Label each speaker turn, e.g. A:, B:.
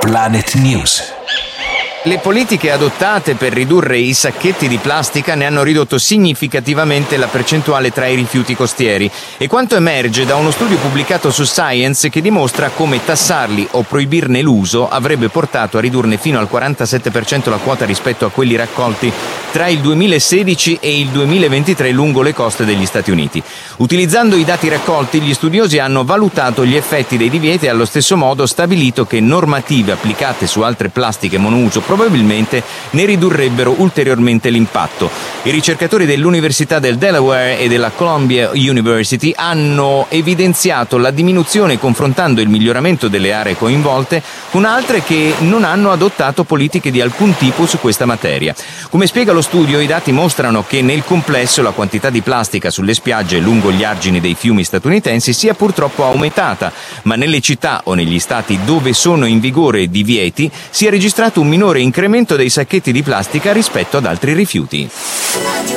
A: Planet News.
B: Le politiche adottate per ridurre i sacchetti di plastica ne hanno ridotto significativamente la percentuale tra i rifiuti costieri, e quanto emerge da uno studio pubblicato su Science che dimostra come tassarli o proibirne l'uso avrebbe portato a ridurne fino al 47% la quota rispetto a quelli raccolti tra il 2016 e il 2023 lungo le coste degli Stati Uniti. Utilizzando i dati raccolti, gli studiosi hanno valutato gli effetti dei divieti e allo stesso modo stabilito che normative applicate su altre plastiche monouso probabilmente ne ridurrebbero ulteriormente l'impatto. I ricercatori dell'Università del Delaware e della Columbia University hanno evidenziato la diminuzione confrontando il miglioramento delle aree coinvolte con altre che non hanno adottato politiche di alcun tipo su questa materia. Come spiega lo studio, i dati mostrano che nel complesso la quantità di plastica sulle spiagge lungo gli argini dei fiumi statunitensi sia purtroppo aumentata, ma nelle città o negli stati dove sono in vigore divieti si è registrato un minore incremento dei sacchetti di plastica rispetto ad altri rifiuti.